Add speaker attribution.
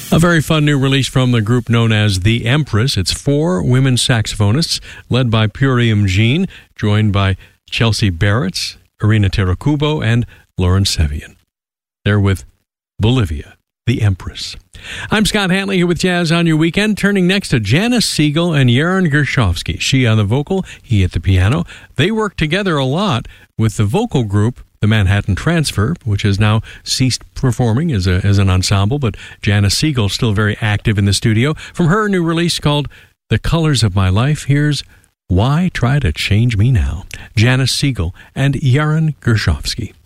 Speaker 1: A very fun new release from the group known as The Empress. It's 4 women saxophonists led by Purium Jean, joined by Chelsea Barrett, Irina Terakubo, and Lauren Sevian. They're with Bolivia, The Empress. I'm Scott Hanley here with Jazz on Your Weekend, turning next to Janice Siegel and Yaron Gershovsky. She on the vocal, he at the piano. They work together a lot with the vocal group, the Manhattan Transfer, which has now ceased performing as an ensemble, but Janice Siegel still very active in the studio. From her new release called The Colors of My Life, here's Why Try to Change Me Now? Janice Siegel and Yaron Gershovsky.